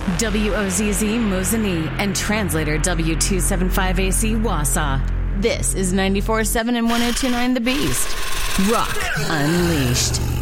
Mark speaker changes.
Speaker 1: WOZZ Mosinee and translator W275AC Wausau. This is 94.7 and 102.9 The Beast. Rock Unleashed.